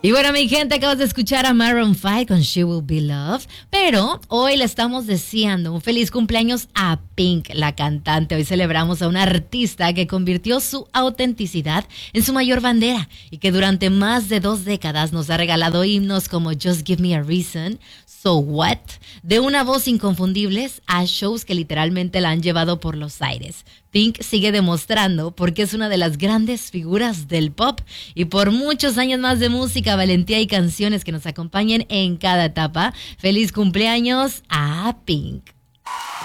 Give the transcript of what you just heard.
Y bueno, mi gente, acabas de escuchar a Maroon 5 con She Will Be Loved. Pero hoy le estamos deseando un feliz cumpleaños a Pink, la cantante. Hoy celebramos a una artista que convirtió su autenticidad en su mayor bandera y que durante más de 2 décadas nos ha regalado himnos como Just Give Me a Reason, So What, de una voz inconfundible a shows que literalmente la han llevado por los aires. Pink sigue demostrando porque es una de las grandes figuras del pop y por muchos años más de música, valentía y canciones que nos acompañen en cada etapa. ¡Feliz cumpleaños a Pink!